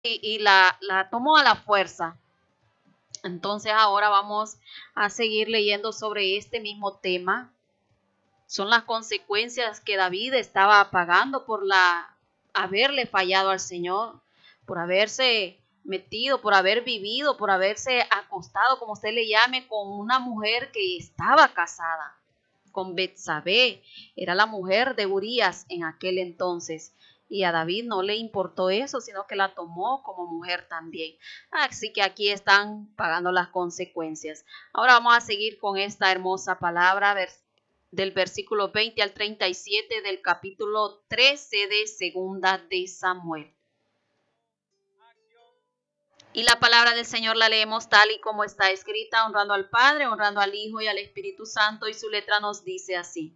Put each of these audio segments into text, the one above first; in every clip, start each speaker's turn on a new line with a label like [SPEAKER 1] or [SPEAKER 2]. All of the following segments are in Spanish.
[SPEAKER 1] y la tomó a la fuerza. Entonces ahora vamos a seguir leyendo sobre este mismo tema. Son las consecuencias que David estaba pagando por haberle fallado al Señor, por haberse metido, por haber vivido, por haberse acostado, como usted le llame, con una mujer que estaba casada, con Betsabé. Era la mujer de Urías en aquel entonces. Y a David no le importó eso, sino que la tomó como mujer también. Así que aquí están pagando las consecuencias. Ahora vamos a seguir con esta hermosa palabra del versículo 20 al 37 del capítulo 13 de Segunda de Samuel. Y la palabra del Señor la leemos tal y como está escrita, honrando al Padre, honrando al Hijo y al Espíritu Santo, y su letra nos dice así.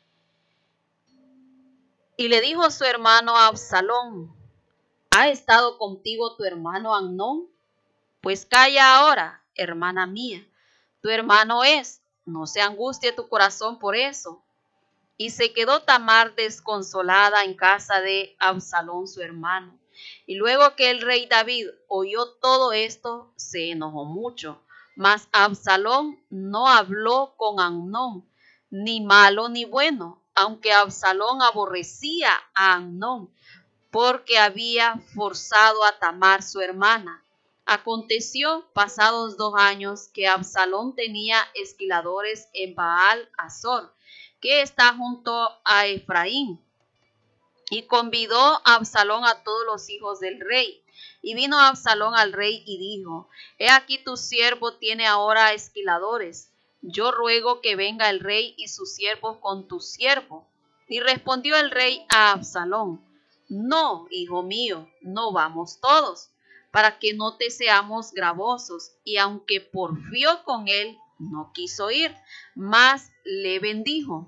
[SPEAKER 1] Y le dijo su hermano Absalón: ¿ha estado contigo tu hermano Amnón? Pues calla ahora, hermana mía, tu hermano es, no se angustie tu corazón por eso. Y se quedó Tamar desconsolada en casa de Absalón su hermano. Y luego que el rey David oyó todo esto, se enojó mucho. Mas Absalón no habló con Amnón, ni malo ni bueno, aunque Absalón aborrecía a Amnón, porque había forzado a Tamar su hermana. Aconteció, pasados 2 años, que Absalón tenía esquiladores en Baal Azor, que está junto a Efraín, y convidó a Absalón a todos los hijos del rey. Y vino Absalón al rey y dijo: He aquí tu siervo tiene ahora esquiladores. Yo ruego que venga el rey y sus siervos con tu siervo. Y respondió el rey a Absalón: No, hijo mío, no vamos todos, para que no te seamos gravosos. Y aunque porfió con él, no quiso ir, mas le bendijo.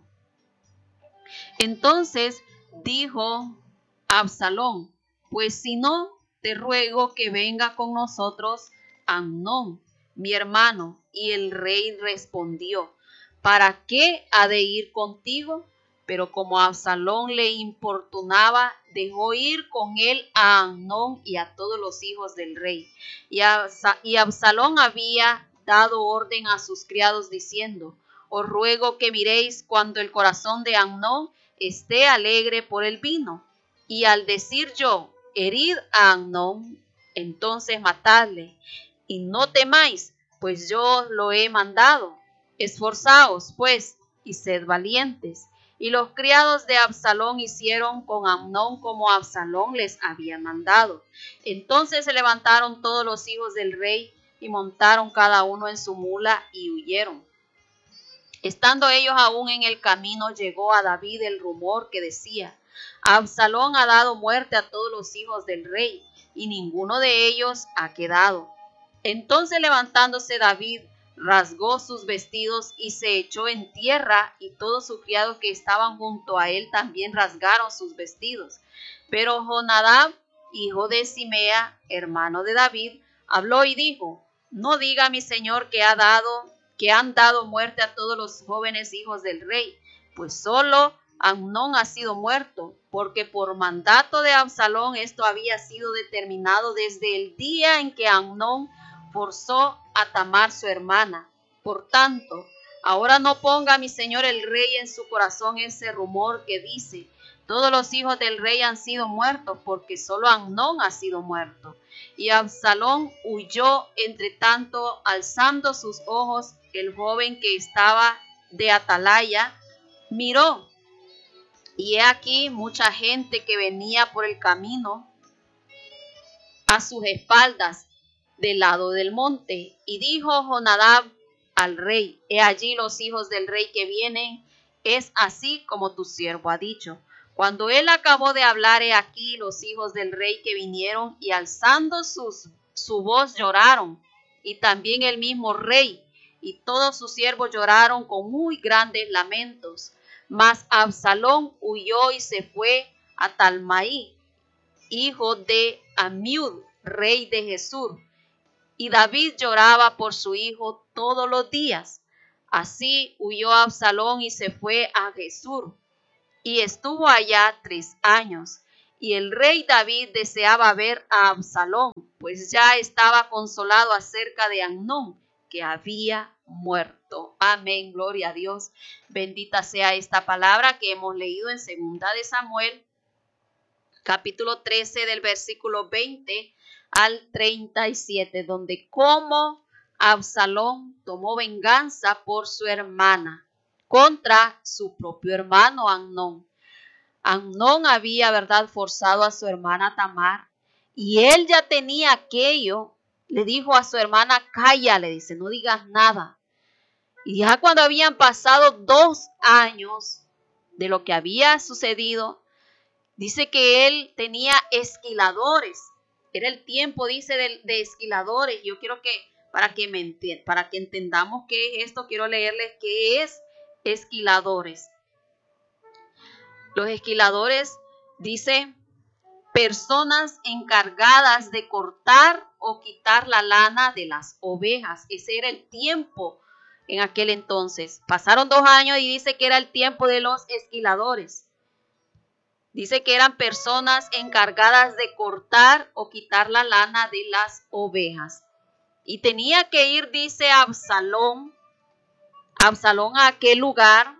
[SPEAKER 1] Entonces dijo Absalón: Pues si no, te ruego que venga con nosotros Amnón, mi hermano. Y el rey respondió: ¿para qué ha de ir contigo? Pero como Absalón le importunaba, dejó ir con él a Amnón y a todos los hijos del rey. Y Absalón había dado orden a sus criados diciendo: Os ruego que miréis cuando el corazón de Amnón esté alegre por el vino. Y al decir yo: herid a Amnón, entonces matadle, y no temáis, pues yo os lo he mandado. Esforzaos, pues, y sed valientes. Y los criados de Absalón hicieron con Amnón como Absalón les había mandado. Entonces se levantaron todos los hijos del rey y montaron cada uno en su mula y huyeron. Estando ellos aún en el camino, llegó a David el rumor que decía: Absalón ha dado muerte a todos los hijos del rey, y ninguno de ellos ha quedado. Entonces levantándose David, rasgó sus vestidos y se echó en tierra, y todos sus criados que estaban junto a él también rasgaron sus vestidos. Pero Jonadab, hijo de Simea, hermano de David, habló y dijo: No diga mi señor que han dado muerte a todos los jóvenes hijos del rey, pues solo Amnón ha sido muerto, porque por mandato de Absalón esto había sido determinado desde el día en que Amnón forzó a Tamar su hermana. Por tanto, ahora no ponga mi señor el rey en su corazón ese rumor que dice: todos los hijos del rey han sido muertos, porque solo Amnón ha sido muerto. Y Absalón huyó, entre tanto, alzando sus ojos. El joven que estaba de atalaya miró, y he aquí mucha gente que venía por el camino a sus espaldas del lado del monte. Y dijo Jonadab al rey: He allí los hijos del rey que vienen, es así como tu siervo ha dicho. Cuando él acabó de hablar, he aquí los hijos del rey que vinieron, y alzando su voz lloraron, y también el mismo rey y todos sus siervos lloraron con muy grandes lamentos. Mas Absalón huyó y se fue a Talmaí, hijo de Amiud, rey de Jesús. Y David lloraba por su hijo todos los días. Así huyó Absalón y se fue a Jesús, y estuvo allá 3 años. Y el rey David deseaba ver a Absalón, pues ya estaba consolado acerca de Amnón, que había muerto. Amén, gloria a Dios. Bendita sea esta palabra que hemos leído en 2 de Samuel, capítulo 13, del versículo 20 al 37, donde cómo Absalón tomó venganza por su hermana contra su propio hermano Amnón. Amnón había, ¿verdad?, forzado a su hermana Tamar, y él ya tenía aquello. Le dijo a su hermana, calla, le dice, no digas nada. Y ya cuando habían pasado 2 años de lo que había sucedido, dice que él tenía esquiladores. Era el tiempo, dice, de esquiladores. Yo quiero que, para que entendamos qué es esto, quiero leerles qué es esquiladores. Los esquiladores, dice, personas encargadas de cortar o quitar la lana de las ovejas. Ese era el tiempo en aquel entonces. Pasaron 2 años y dice que era el tiempo de los esquiladores. Dice que eran personas encargadas de cortar o quitar la lana de las ovejas. Y tenía que ir, dice, Absalón a aquel lugar.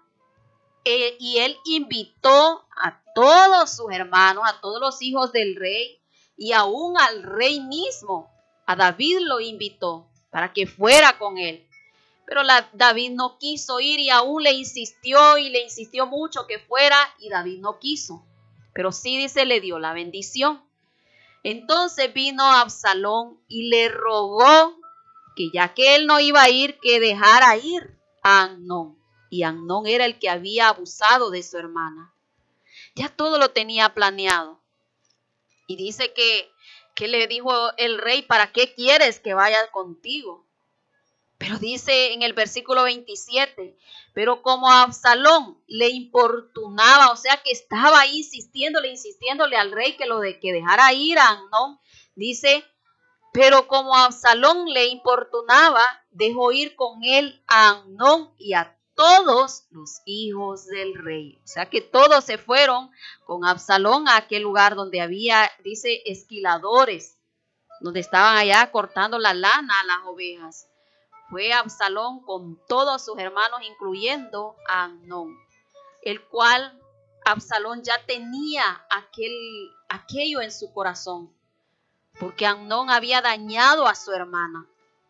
[SPEAKER 1] Y él invitó a todos sus hermanos, a todos los hijos del rey, y aún al rey mismo. A David lo invitó para que fuera con él. Pero David no quiso ir, y aún le insistió mucho que fuera, y David no quiso. Pero sí, dice, le dio la bendición. Entonces vino Absalón y le rogó que ya que él no iba a ir, que dejara ir a Amnón. Y Amnón era el que había abusado de su hermana. Ya todo lo tenía planeado. Y dice que le dijo el rey, ¿para qué quieres que vaya contigo? Pero dice en el versículo 27, pero como Absalón le importunaba, o sea que estaba ahí insistiéndole al rey que dejara ir a Amnón, dice, pero como Absalón le importunaba, dejó ir con él a Amnón y a todos los hijos del rey. O sea que todos se fueron con Absalón a aquel lugar donde había, dice, esquiladores, donde estaban allá cortando la lana a las ovejas. Fue Absalón con todos sus hermanos, incluyendo a Amnón, el cual Absalón ya tenía aquello en su corazón, porque Amnón había dañado a su hermana.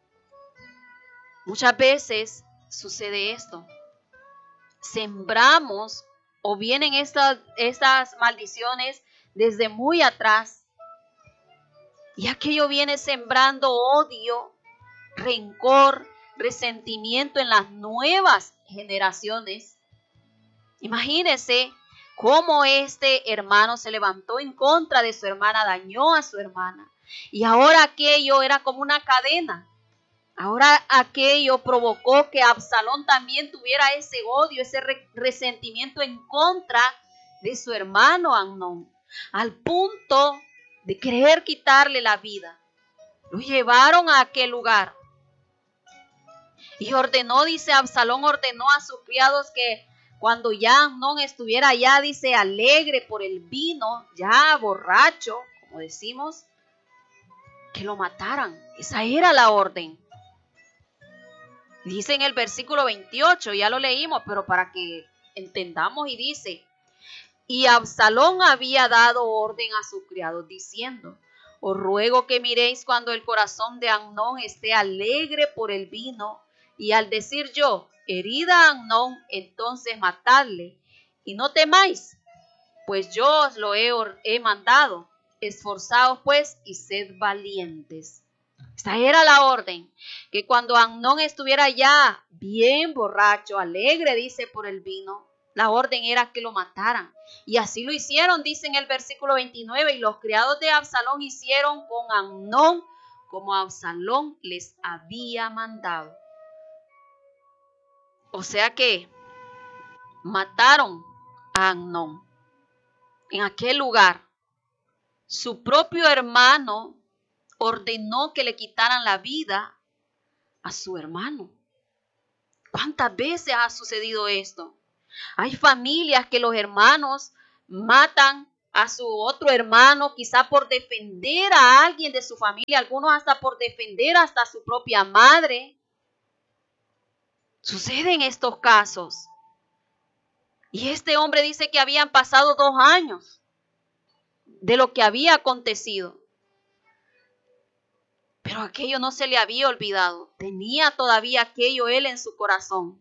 [SPEAKER 1] Muchas veces sucede esto. Sembramos o vienen estas maldiciones desde muy atrás, y aquello viene sembrando odio, rencor, resentimiento en las nuevas generaciones. Imagínense cómo este hermano se levantó en contra de su hermana, dañó a su hermana, y ahora aquello era como una cadena. Ahora aquello provocó que Absalón también tuviera ese odio, ese resentimiento en contra de su hermano Amnón, al punto de querer quitarle la vida. Lo llevaron a aquel lugar. Y Absalón ordenó a sus criados que cuando ya Amnón estuviera allá, dice, alegre por el vino, ya borracho, como decimos, que lo mataran. Esa era la orden. Dice en el versículo 28, ya lo leímos, pero para que entendamos, y dice, y Absalón había dado orden a sus criados diciendo, os ruego que miréis cuando el corazón de Amnón esté alegre por el vino, y al decir yo, herida a Amnón, entonces matadle, y no temáis, pues yo os lo he mandado. Esforzaos pues y sed valientes. Esta era la orden, que cuando Amnón estuviera ya bien borracho, alegre, dice, por el vino, la orden era que lo mataran. Y así lo hicieron, dice en el versículo 29, y los criados de Absalón hicieron con Amnón como Absalón les había mandado. O sea que mataron a Amnón en aquel lugar. Su propio hermano ordenó que le quitaran la vida a su hermano. ¿Cuántas veces ha sucedido esto? Hay familias que los hermanos matan a su otro hermano, quizá por defender a alguien de su familia, algunos hasta por defender hasta a su propia madre. Suceden estos casos. Y este hombre dice que habían pasado 2 años de lo que había acontecido. Pero aquello no se le había olvidado. Tenía todavía aquello él en su corazón.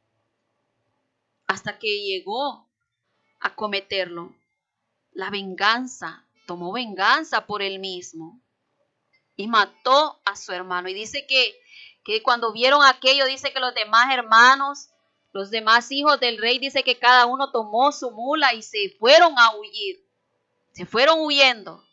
[SPEAKER 1] Hasta que llegó a cometerlo. La venganza. Tomó venganza por él mismo. Y mató a su hermano. Y dice que cuando vieron aquello, dice que los demás hermanos, los demás hijos del rey, dice que cada uno tomó su mula y se fueron a huir. Se fueron huyendo.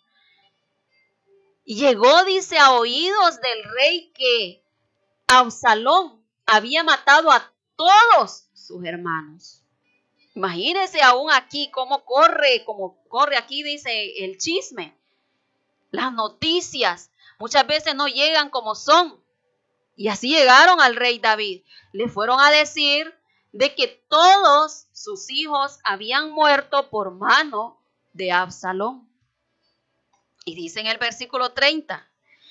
[SPEAKER 1] Y llegó, dice, a oídos del rey que Absalón había matado a todos sus hermanos. Imagínense aún aquí cómo corre aquí, dice el chisme. Las noticias muchas veces no llegan como son. Y así llegaron al rey David. Le fueron a decir de que todos sus hijos habían muerto por mano de Absalón. Y dice en el versículo 30,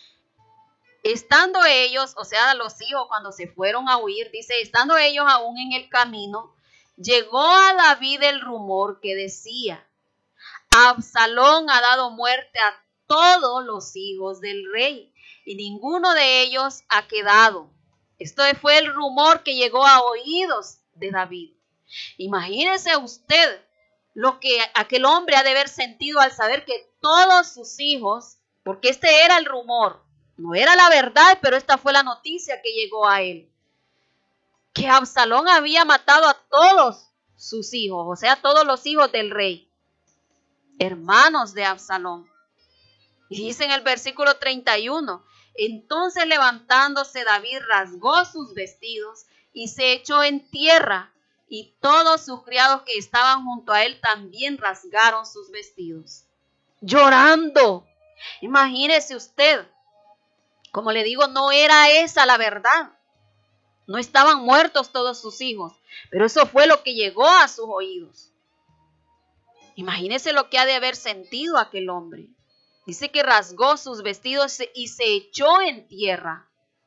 [SPEAKER 1] estando ellos, o sea, los hijos cuando se fueron a huir, dice, estando ellos aún en el camino, llegó a David el rumor que decía, Absalón ha dado muerte a todos los hijos del rey y ninguno de ellos ha quedado. Esto fue el rumor que llegó a oídos de David. Imagínese usted lo que aquel hombre ha de haber sentido al saber que todos sus hijos, porque este era el rumor, no era la verdad, pero esta fue la noticia que llegó a él, que Absalón había matado a todos sus hijos, o sea, todos los hijos del rey, hermanos de Absalón. Y dice en el versículo 31, entonces levantándose David rasgó sus vestidos y se echó en tierra, y todos sus criados que estaban junto a él también rasgaron sus vestidos, llorando. Imagínese usted, como le digo, no era esa la verdad. No estaban muertos todos sus hijos, pero eso fue lo que llegó a sus oídos. Imagínese lo que ha de haber sentido aquel hombre. Dice que rasgó sus vestidos y se echó en tierra.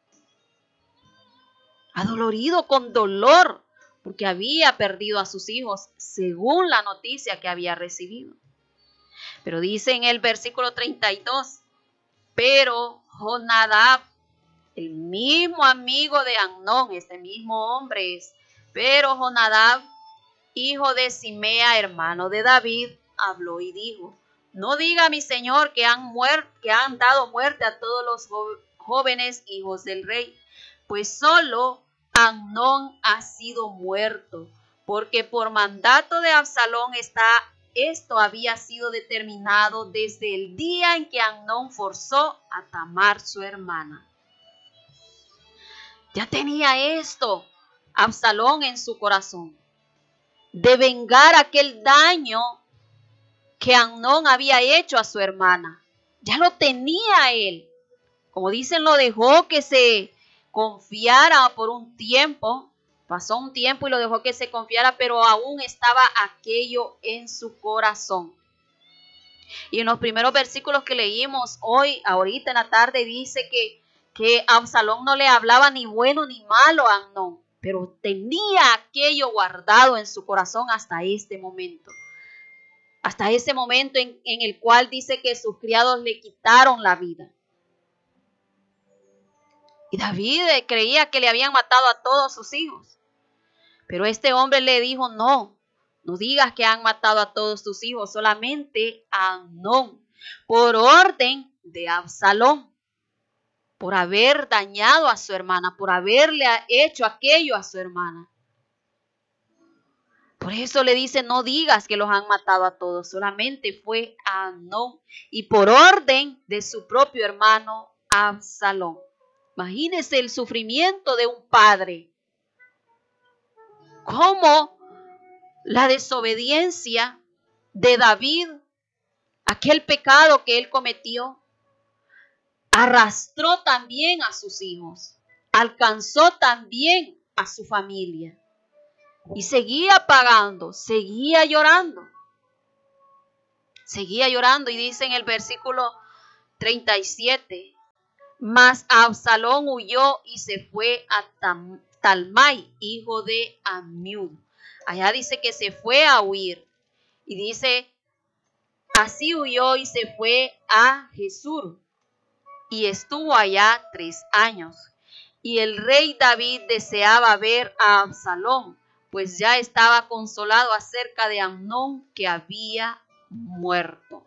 [SPEAKER 1] Adolorido, con dolor, porque había perdido a sus hijos, según la noticia que había recibido. Pero dice en el versículo 32, pero Jonadab, el mismo amigo de Amnón, este mismo hombre es, pero Jonadab, hijo de Simea, hermano de David, habló y dijo, no diga mi señor que han dado muerte a todos los jóvenes hijos del rey, pues solo Amnón ha sido muerto, porque por mandato de Absalón esto había sido determinado desde el día en que Amnón forzó a Tamar su hermana. Ya tenía esto Absalón en su corazón, de vengar aquel daño que Amnón había hecho a su hermana. Ya lo tenía él. Como dicen, lo dejó que se confiara por un tiempo. Pasó un tiempo y lo dejó que se confiara, pero aún estaba aquello en su corazón. Y en los primeros versículos que leímos hoy, ahorita en la tarde, dice que Absalón no le hablaba ni bueno ni malo a Amnón, pero tenía aquello guardado en su corazón hasta este momento. Hasta ese momento en el cual dice que sus criados le quitaron la vida. Y David creía que le habían matado a todos sus hijos. Pero este hombre le dijo, no digas que han matado a todos tus hijos, solamente a Amnón, por orden de Absalón, por haber dañado a su hermana, por haberle hecho aquello a su hermana. Por eso le dice, no digas que los han matado a todos, solamente fue a Amnón y por orden de su propio hermano Absalón. Imagínense el sufrimiento de un padre. Cómo la desobediencia de David, aquel pecado que él cometió, arrastró también a sus hijos, alcanzó también a su familia. Y seguía pagando, seguía llorando. Seguía llorando y dice en el versículo 37, mas Absalón huyó y se fue a Talmai, hijo de Amiud. Allá dice que se fue a huir. Y dice, así huyó y se fue a Jesús. Y estuvo allá 3 años. Y el rey David deseaba ver a Absalón, pues ya estaba consolado acerca de Amnón, que había muerto.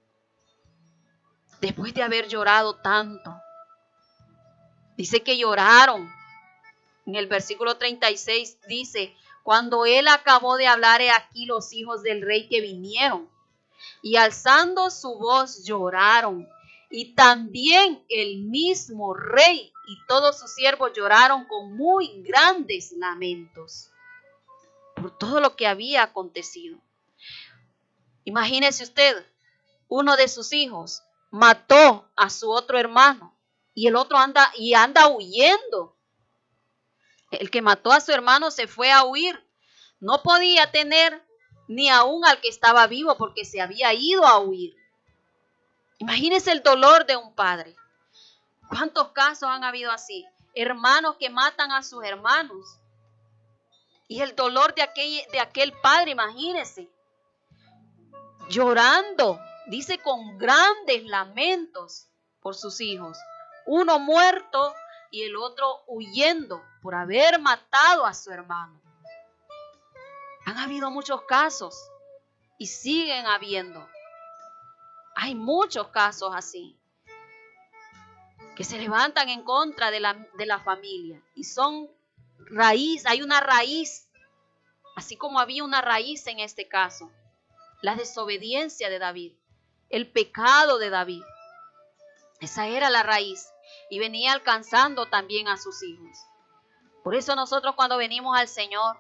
[SPEAKER 1] Después de haber llorado tanto, dice que lloraron. En el versículo 36 dice, cuando él acabó de hablar, he aquí los hijos del rey que vinieron, y alzando su voz lloraron. Y también el mismo rey y todos sus siervos lloraron con muy grandes lamentos por todo lo que había acontecido. Imagínese usted, uno de sus hijos mató a su otro hermano y el otro anda huyendo. El que mató a su hermano se fue a huir. No podía tener ni aún al que estaba vivo porque se había ido a huir. Imagínese el dolor de un padre. ¿Cuántos casos han habido así? Hermanos que matan a sus hermanos. Y el dolor de aquel padre, imagínese. Llorando, dice con grandes lamentos por sus hijos. Uno muerto y el otro huyendo por haber matado a su hermano. Han habido muchos casos y siguen habiendo. Hay muchos casos así que se levantan en contra de la familia y son raíz, hay una raíz, así como había una raíz en este caso, la desobediencia de David, el pecado de David. Esa era la raíz y venía alcanzando también a sus hijos. Por eso nosotros cuando venimos al Señor,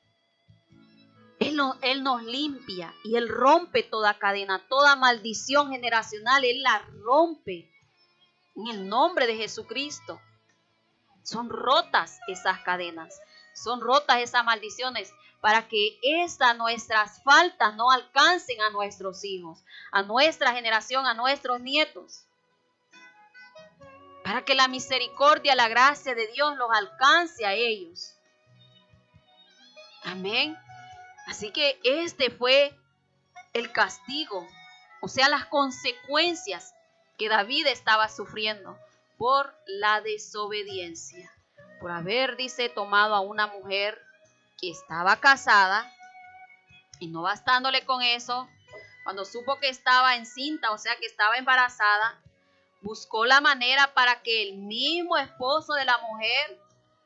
[SPEAKER 1] Él nos limpia y Él rompe toda cadena, toda maldición generacional, Él la rompe en el nombre de Jesucristo. Son rotas esas cadenas, son rotas esas maldiciones para que nuestras faltas no alcancen a nuestros hijos, a nuestra generación, a nuestros nietos. Para que la misericordia, la gracia de Dios los alcance a ellos. Amén. Así que este fue el castigo, o sea, las consecuencias que David estaba sufriendo por la desobediencia. Por haber, dice, tomado a una mujer que estaba casada y no bastándole con eso, cuando supo que estaba encinta, o sea, que estaba embarazada, buscó la manera para que el mismo esposo de la mujer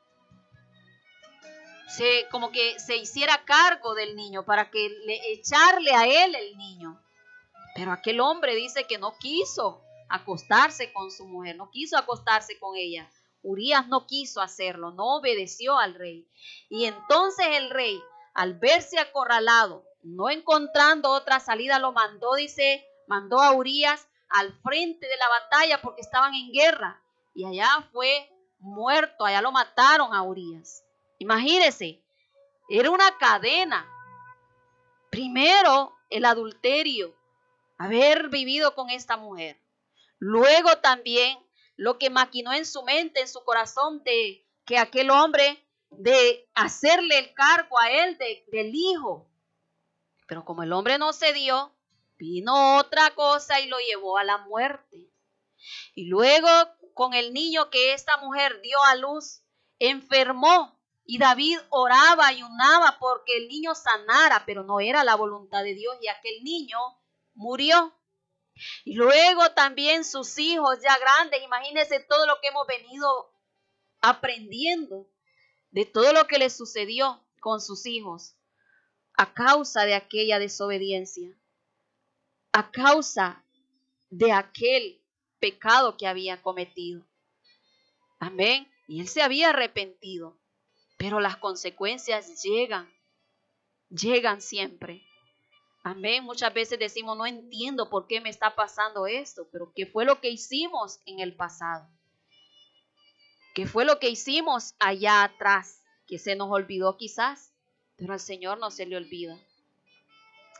[SPEAKER 1] como que se hiciera cargo del niño, para que echarle a él el niño. Pero aquel hombre dice que no quiso acostarse con su mujer, no quiso acostarse con ella. Urías no quiso hacerlo, no obedeció al rey. Y entonces el rey, al verse acorralado, no encontrando otra salida, mandó a Urías al frente de la batalla porque estaban en guerra. Y allá fue muerto, allá lo mataron a Urías. Imagínense, era una cadena. Primero el adulterio, haber vivido con esta mujer. Luego también lo que maquinó en su mente, en su corazón, de que aquel hombre, de hacerle el cargo a él del hijo. Pero como el hombre no cedió, vino otra cosa y lo llevó a la muerte. Y luego con el niño que esta mujer dio a luz, enfermó. Y David oraba, ayunaba porque el niño sanara, pero no era la voluntad de Dios y aquel niño murió. Y luego también sus hijos ya grandes, imagínense todo lo que hemos venido aprendiendo de todo lo que le sucedió con sus hijos a causa de aquella desobediencia, a causa de aquel pecado que había cometido. Amén. Y él se había arrepentido, pero las consecuencias llegan siempre. Amén. Muchas veces decimos, no entiendo por qué me está pasando esto, pero ¿qué fue lo que hicimos en el pasado? ¿Qué fue lo que hicimos allá atrás? Que se nos olvidó quizás, pero al Señor no se le olvida.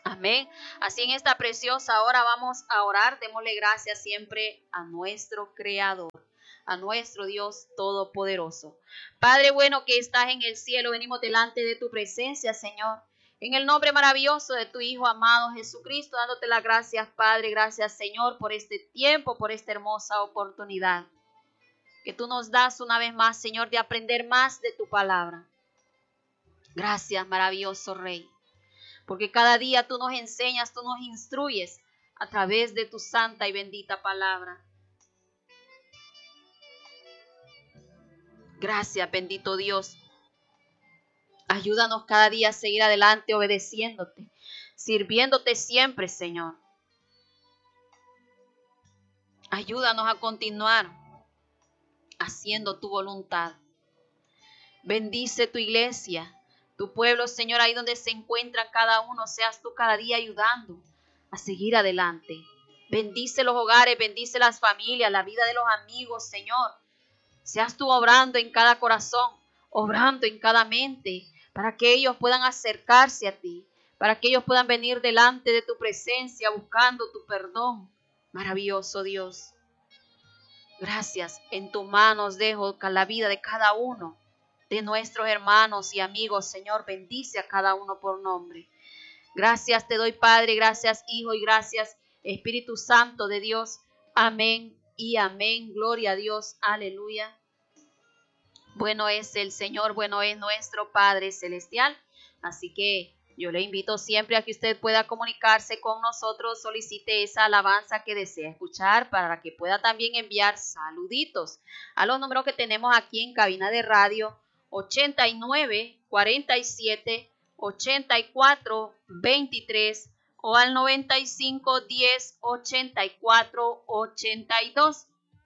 [SPEAKER 1] Amén. Así en esta preciosa hora vamos a orar. Démosle gracias siempre a nuestro Creador, a nuestro Dios Todopoderoso. Padre bueno que estás en el cielo, venimos delante de tu presencia, Señor. En el nombre maravilloso de tu Hijo amado Jesucristo, dándote las gracias, Padre. Gracias, Señor, por este tiempo, por esta hermosa oportunidad que tú nos das una vez más, Señor, de aprender más de tu palabra. Gracias, maravilloso Rey. Porque cada día tú nos enseñas, tú nos instruyes a través de tu santa y bendita palabra. Gracias, bendito Dios. Ayúdanos cada día a seguir adelante obedeciéndote, sirviéndote siempre, Señor. Ayúdanos a continuar haciendo tu voluntad. Bendice tu iglesia, tu pueblo, Señor, ahí donde se encuentra cada uno, seas tú cada día ayudando a seguir adelante. Bendice los hogares, bendice las familias, la vida de los amigos, Señor. Seas tú obrando en cada corazón, obrando en cada mente, para que ellos puedan acercarse a ti, para que ellos puedan venir delante de tu presencia buscando tu perdón. Maravilloso Dios. Gracias, en tus manos dejo la vida de cada uno de nuestros hermanos y amigos, Señor, bendice a cada uno por nombre. Gracias te doy, Padre, gracias, Hijo, y gracias, Espíritu Santo de Dios. Amén y amén. Gloria a Dios, aleluya. Bueno es el Señor, bueno es nuestro Padre Celestial. Así que yo le invito siempre a que usted pueda comunicarse con nosotros, solicite esa alabanza que desea escuchar para que pueda también enviar saluditos a los números que tenemos aquí en cabina de radio, 89 47 84 23 o al 95 10 84 82.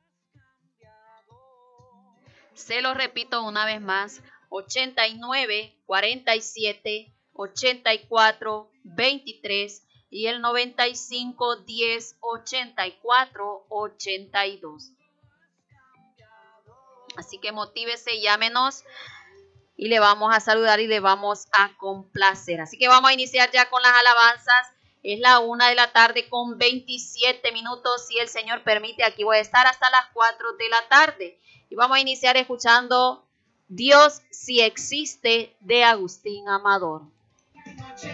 [SPEAKER 1] Se lo repito una vez más, 89 47 84 23 y el 95 10 84 82. Así que motívese, llámenos y le vamos a saludar y le vamos a complacer. Así que vamos a iniciar ya con las alabanzas. Es la 1:00 con 27 minutos. Si el Señor permite, aquí voy a estar hasta las 4 de la tarde. Y vamos a iniciar escuchando Dios si existe de Agustín Amador.